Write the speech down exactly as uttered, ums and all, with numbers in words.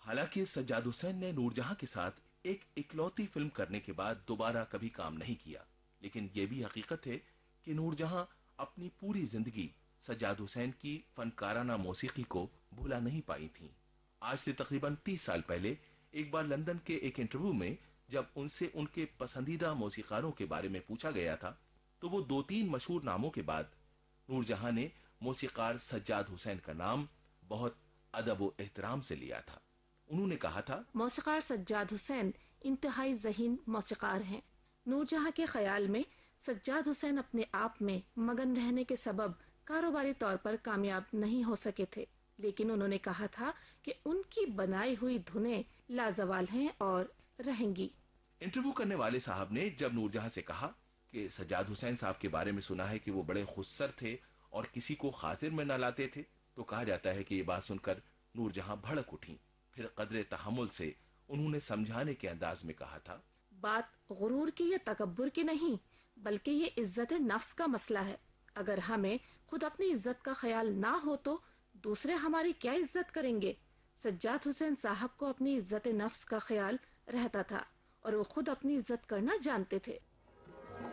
حالانکہ سجاد حسین نے نور جہاں کے ساتھ ایک اکلوتی فلم کرنے کے بعد دوبارہ کبھی کام نہیں کیا، لیکن یہ بھی حقیقت ہے کہ نور جہاں اپنی پوری زندگی سجاد حسین کی فنکارانہ موسیقی کو بھولا نہیں پائی تھیں۔ آج سے تقریباً تیس سال پہلے ایک بار لندن کے ایک انٹرویو میں جب ان سے ان کے پسندیدہ موسیقاروں کے بارے میں پوچھا گیا تھا تو وہ دو تین مشہور ناموں کے بعد نور جہاں نے موسیقار سجاد حسین کا نام بہت ادب و احترام سے لیا تھا۔ انہوں نے کہا تھا، موسیقار سجاد حسین انتہائی ذہین موسیقار ہیں۔ نور جہاں کے خیال میں سجاد حسین اپنے آپ میں مگن رہنے کے سبب کاروباری طور پر کامیاب نہیں ہو سکے تھے، لیکن انہوں نے کہا تھا کہ ان کی بنائی ہوئی دھنیں لازوال ہیں اور رہیں گی۔ انٹرویو کرنے والے صاحب نے جب نور جہاں سے کہا کہ سجاد حسین صاحب کے بارے میں سنا ہے کہ وہ بڑے خودسر تھے اور کسی کو خاطر میں نہ لاتے تھے، تو کہا جاتا ہے کہ یہ بات سن کر نور جہاں بھڑک اٹھی۔ پھر قدر تحمل سے انہوں نے سمجھانے کے انداز میں کہا تھا، بات غرور کی یا تکبر کی نہیں، بلکہ یہ عزت نفس کا مسئلہ ہے۔ اگر ہمیں خود اپنی عزت کا خیال نہ ہو تو دوسرے ہماری کیا عزت کریں گے؟ سجاد حسین صاحب کو اپنی عزت نفس کا خیال رہتا تھا اور وہ خود اپنی عزت کرنا جانتے تھے۔